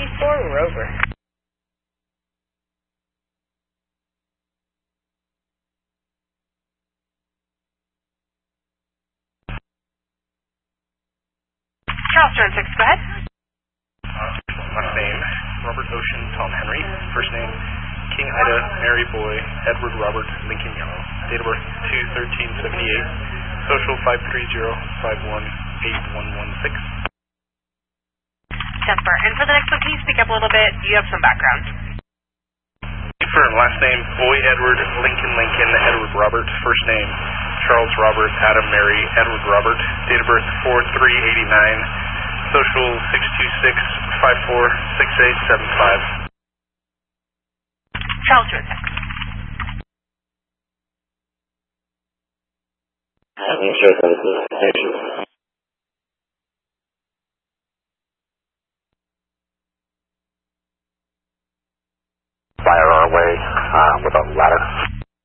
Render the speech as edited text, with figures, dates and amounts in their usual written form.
54 Rover. Charleston 6, go ahead. Last name, Robert Ocean, Tom Henry. First name, King Ida, Mary Boy, Edward Robert, Lincoln Yarrow. Date of birth, 2/13/78. Social, 530-518116. Jasper. And for the next one, can you speak up a little bit? You have some background. Confirm. Last name, Boy Edward, Lincoln Lincoln, Edward Robert. First name, Charles Robert, Adam Mary, Edward Robert. Date of birth, 4/3/89. Social, 626-546875. Charleston 6. Fire our way with a